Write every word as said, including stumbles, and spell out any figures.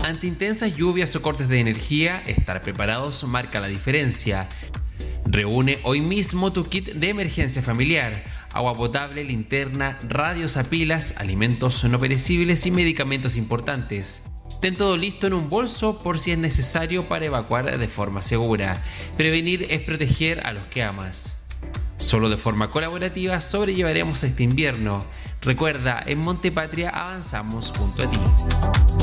Ante intensas lluvias o cortes de energía, estar preparados marca la diferencia. Reúne hoy mismo tu kit de emergencia familiar: agua potable, linterna, radios a pilas, alimentos no perecibles y medicamentos importantes. Ten todo listo en un bolso por si es necesario para evacuar de forma segura. Prevenir es proteger a los que amas. Solo de forma colaborativa sobrellevaremos este invierno. Recuerda, en Montepatria avanzamos junto a ti.